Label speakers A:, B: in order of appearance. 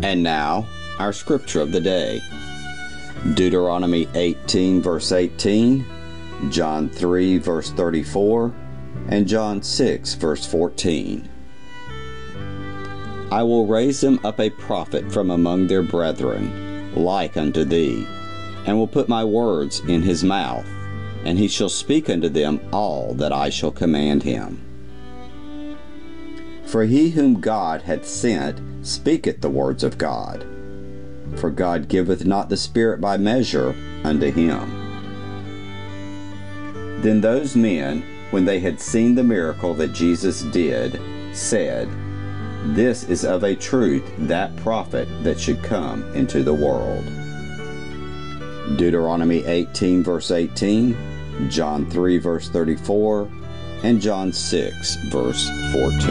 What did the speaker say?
A: And now, our scripture of the day. Deuteronomy 18 verse 18, John 3 verse 34, and John 6 verse 14. I will raise them up a prophet from among their brethren, like unto thee, and will put my words in his mouth, and he shall speak unto them all that I shall command him. For he whom God hath sent speaketh the words of God. For God giveth not the Spirit by measure unto him. Then those men, when they had seen the miracle that Jesus did, said, This is of a truth that prophet that should come into the world. Deuteronomy 18 verse 18, John 3 verse 34, and John 6 verse 14.